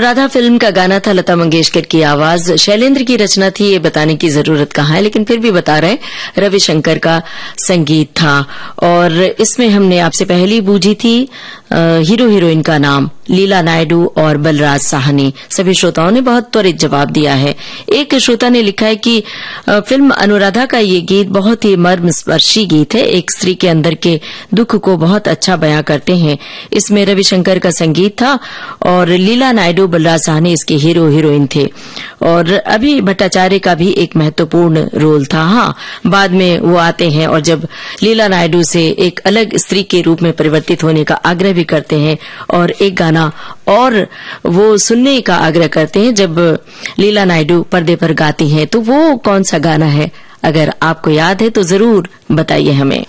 Anuradha film का गाना था, लता मंगेशकर की आवाज, शैलेंद्र की रचना थी, ये बताने की जरूरत कहाँ है, लेकिन फिर भी बता रहे हैं रविशंकर का संगीत था। और इसमें हमने आपसे पहले पूछी थी हीरो हीरोइन का नाम, लीला नायडू और बलराज साहनी। सभी श्रोताओं ने बहुत त्वरित जवाब दिया है। एक श्रोता ने लिखा है कि फिल्म अनुराधा का ये गीत बहुत ही मर्मस्पर्शी गीत है, एक स्त्री के अंदर के दुख को बहुत अच्छा बयां करते हैं। इसमें रविशंकर का संगीत था और लीला नायडू बलराज साहनी इसके हीरो हीरोइन थे। और अभी भट्टाचार्य का भी एक महत्वपूर्ण रोल था। हाँ, बाद में वो आते हैं और जब लीला नायडू से एक अलग स्त्री के रूप में परिवर्तित होने का आग्रह भी करते हैं और एक गाना और वो सुनने का आग्रह करते हैं जब लीला नायडू पर्दे पर गाती हैं। तो वो कौन सा गाना है? अगर आपको याद है तो जरूर बताइए हमें।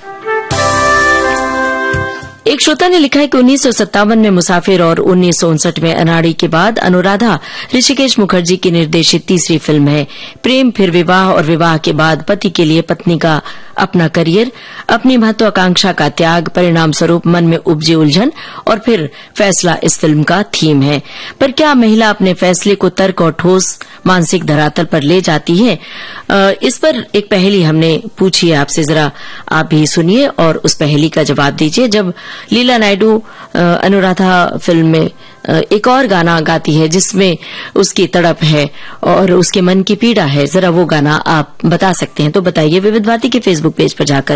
एक श्रोता ने लिखा है कि 1957 में मुसाफिर और 1959 में अनाड़ी के बाद अनुराधा ऋषिकेश मुखर्जी की निर्देशित तीसरी फिल्म है। प्रेम, फिर विवाह और विवाह के बाद पति के लिए पत्नी का अपना करियर, अपनी महत्वाकांक्षा का त्याग, परिणाम स्वरूप मन में उपजी उलझन और फिर फैसला इस फिल्म का थीम है। पर क्या महिला अपने फैसले को तर्क और ठोस मानसिक धरातल पर ले जाती है? इस पर एक पहेली हमने पूछी है आपसे, जरा आप भी सुनिए और उस पहेली का जवाब दीजिए। जब लीला नायडू अनुराधा फिल्म में एक और गाना गाती है जिसमें उसकी तड़प है और उसके मन की पीड़ा है, जरा वो गाना आप बता सकते हैं तो बताइए विविध भारती के फेसबुक पेज पर जाकर।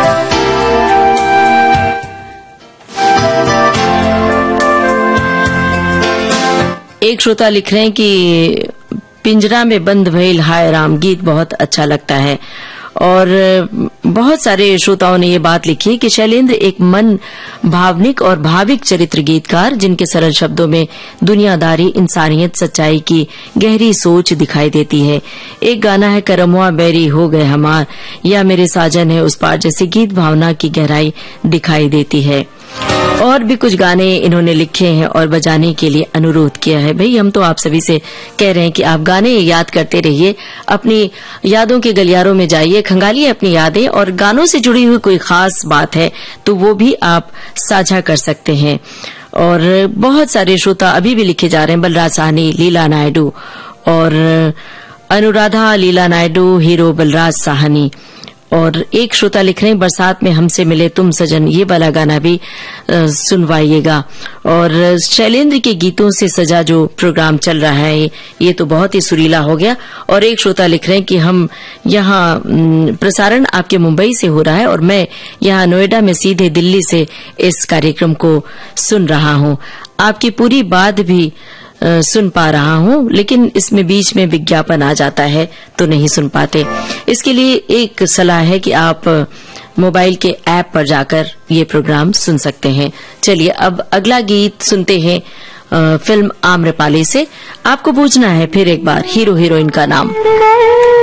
एक श्रोता लिख रहे हैं कि पिंजरा में बंद भइल हाय राम गीत बहुत अच्छा लगता है। और बहुत सारे श्रोताओं ने ये बात लिखी है कि शैलेंद्र एक मन भावनिक और भाविक चरित्र गीतकार, जिनके सरल शब्दों में दुनियादारी, इंसानियत, सच्चाई की गहरी सोच दिखाई देती है। एक गाना है करमुआ बैरी हो गए हमार या मेरे साजन है उस पार, जैसे गीत भावना की गहराई दिखाई देती है। और भी कुछ गाने इन्होंने लिखे हैं और बजाने के लिए अनुरोध किया है। भाई, हम तो आप सभी से कह रहे हैं कि आप गाने याद करते रहिए, अपनी यादों के गलियारों में जाइए, खंगालिए अपनी यादें, और गानों से जुड़ी हुई कोई खास बात है तो वो भी आप साझा कर सकते हैं। और बहुत सारे श्रोता अभी भी लिखे जा रहे हैं, बलराज साहनी, लीला नायडू, और अनुराधा, लीला नायडू, हीरो बलराज साहनी। और एक श्रोता लिख रहे हैं बरसात में हमसे मिले तुम सजन, ये वाला गाना भी सुनवाइएगा। और शैलेंद्र के गीतों से सजा जो प्रोग्राम चल रहा है ये तो बहुत ही सुरीला हो गया। और एक श्रोता लिख रहे हैं कि हम यहाँ प्रसारण आपके मुंबई से हो रहा है और मैं यहाँ नोएडा में सीधे दिल्ली से इस कार्यक्रम को सुन रहा हूँ। आपकी पूरी बात भी सुन पा रहा हूँ, लेकिन इसमें बीच में विज्ञापन आ जाता है तो नहीं सुन पाते। इसके लिए एक सलाह है कि आप मोबाइल के ऐप पर जाकर ये प्रोग्राम सुन सकते हैं। चलिए अब अगला गीत सुनते हैं फिल्म आम्रपाली से। आपको पूछना है फिर एक बार हीरो हीरोइन का नाम।